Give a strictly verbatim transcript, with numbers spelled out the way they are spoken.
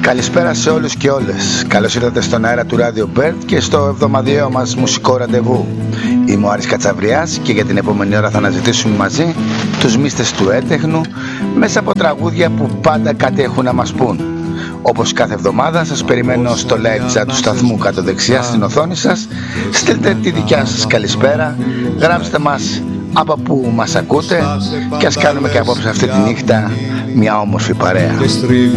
Καλησπέρα σε όλους και όλες. Καλώς ήρθατε στον αέρα του Radio Bird και στο εβδομαδιαίο μας μουσικό ραντεβού. Είμαι ο Άρης Κατσαβριάς και για την επόμενη ώρα θα αναζητήσουμε μαζί τους μύστες του έτεχνου μέσα από τραγούδια που πάντα κάτι έχουν να μας πούν. Όπως κάθε εβδομάδα σας περιμένω στο live chat του σταθμού κάτω δεξιά στην οθόνη σας. Στείλτε τη δικιά σας καλησπέρα, γράψτε μας από που μας ακούτε και ας κάνουμε και απόψε αυτή τη νύχτα μια όμορφη παρέα.